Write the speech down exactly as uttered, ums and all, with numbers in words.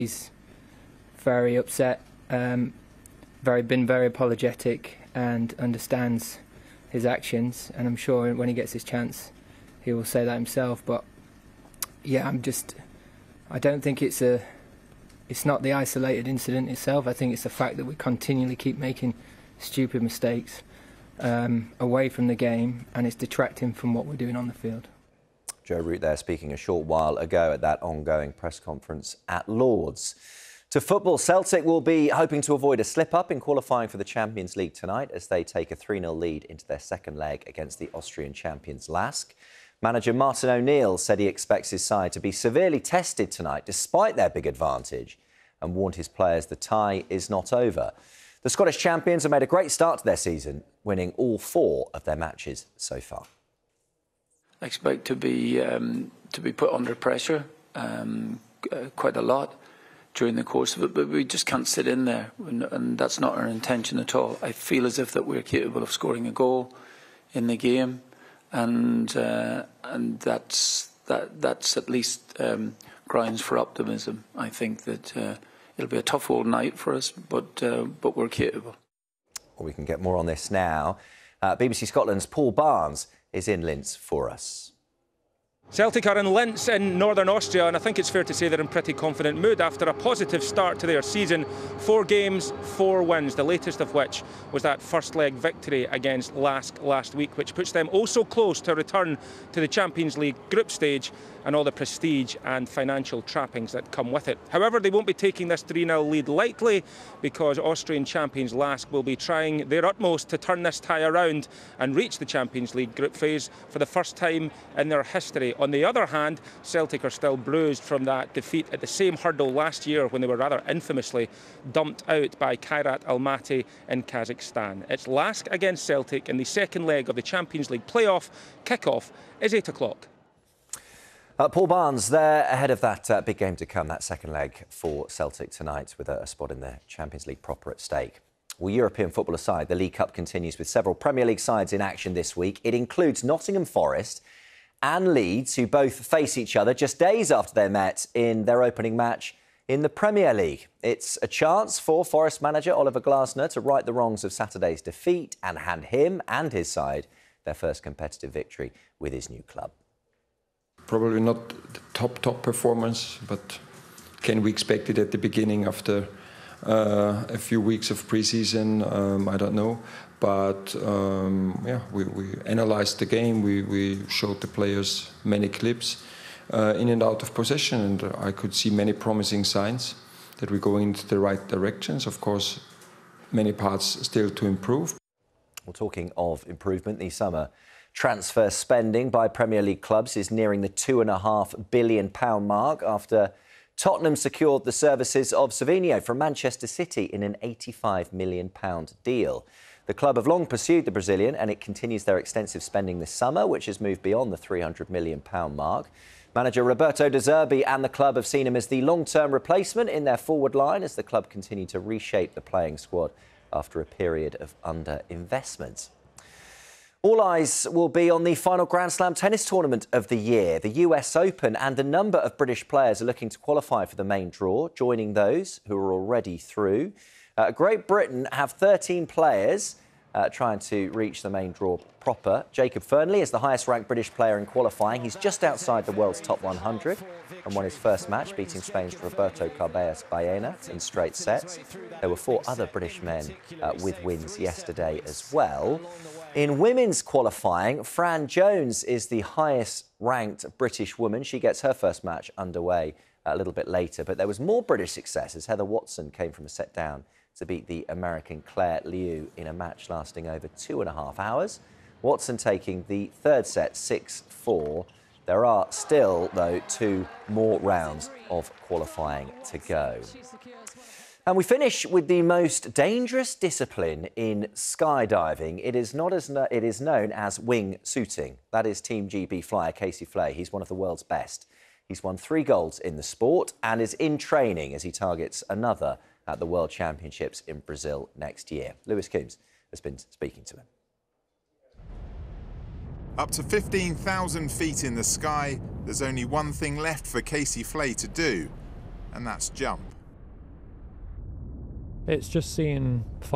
He's very upset, um, very been very apologetic and understands his actions, and I'm sure when he gets his chance he will say that himself. But yeah, I'm just I don't think it's a it's not the isolated incident itself. I think it's the fact that we continually keep making stupid mistakes um, away from the game, and it's detracting from what we're doing on the field. Joe Root there speaking a short while ago at that ongoing press conference at Lord's. To football, Celtic will be hoping to avoid a slip-up in qualifying for the Champions League tonight as they take a three nil lead into their second leg against the Austrian champions Lask. Manager Martin O'Neill said he expects his side to be severely tested tonight despite their big advantage, and warned his players the tie is not over. The Scottish champions have made a great start to their season, winning all four of their matches so far. I expect to be um, to be put under pressure um, uh, quite a lot during the course of it, but we just can't sit in there, and, and that's not our intention at all. I feel as if that we're capable of scoring a goal in the game, and uh, and that's that that's at least um, grounds for optimism. I think that uh, it'll be a tough old night for us, but uh, but we're capable. Well, we can get more on this now. Uh, B B C Scotland's Paul Barnes is in Linz for us. Celtic are in Linz in northern Austria, and I think it's fair to say they're in pretty confident mood after a positive start to their season. Four games, four wins, the latest of which was that first leg victory against Lask last week, which puts them also close to a return to the Champions League group stage and all the prestige and financial trappings that come with it. However, they won't be taking this three nil lead lightly, because Austrian champions Lask will be trying their utmost to turn this tie around and reach the Champions League group phase for the first time in their history. On the other hand, Celtic are still bruised from that defeat at the same hurdle last year when they were rather infamously dumped out by Kairat Almaty in Kazakhstan. It's Lask against Celtic in the second leg of the Champions League playoff. Kick-off is eight o'clock. Uh, Paul Barnes there ahead of that uh, big game to come, that second leg for Celtic tonight, with a, a spot in the Champions League proper at stake. Well, European football aside, the League Cup continues with several Premier League sides in action this week. It includes Nottingham Forest and Leeds, who both face each other just days after they met in their opening match in the Premier League. It's a chance for Forest manager Oliver Glasner to right the wrongs of Saturday's defeat and hand him and his side their first competitive victory with his new club. Probably not the top, top performance, but can we expect it at the beginning after uh, a few weeks of pre-season? Um, I don't know. But um, yeah, we, we analysed the game, we, we showed the players many clips uh, in and out of possession, and I could see many promising signs that we're going into the right directions. Of course, many parts still to improve. Well, talking of improvement, the summer transfer spending by Premier League clubs is nearing the two and a half billion pound mark after Tottenham secured the services of Savinho from Manchester City in an eighty-five million pound deal. The club have long pursued the Brazilian, and it continues their extensive spending this summer, which has moved beyond the three hundred million pound mark. Manager Roberto De Zerbi and the club have seen him as the long-term replacement in their forward line as the club continue to reshape the playing squad after a period of under-investment. All eyes will be on the final Grand Slam tennis tournament of the year, the U S Open, and a number of British players are looking to qualify for the main draw, joining those who are already through. Uh, Great Britain have thirteen players uh, trying to reach the main draw proper. Jacob Fernley is the highest-ranked British player in qualifying. He's just outside the world's top one hundred and won his first match, beating Spain's Roberto Carballes Baena in straight sets. There were four other British men uh, with wins yesterday as well. In women's qualifying, Fran Jones is the highest-ranked British woman. She gets her first match underway a little bit later. But there was more British success as Heather Watson came from a set down to beat the American Claire Liu in a match lasting over two and a half hours. Watson taking the third set, six four. There are still, though, two more rounds of qualifying to go. And we finish with the most dangerous discipline in skydiving. It is not as no, it is known as wingsuiting. That is Team G B flyer Casey Flay. He's one of the world's best. He's won three golds in the sport and is in training as he targets another at the World Championships in Brazil next year. Lewis Coombs has been speaking to him. Up to fifteen thousand feet in the sky, there's only one thing left for Casey Flay to do, and that's jump. it's just seeing